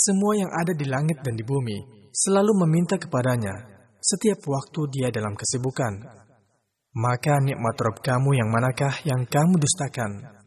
semua yang ada di langit dan di bumi selalu meminta kepadanya setiap waktu dia dalam kesibukan. Maka nikmat Rabb kamu yang manakah yang kamu dustakan?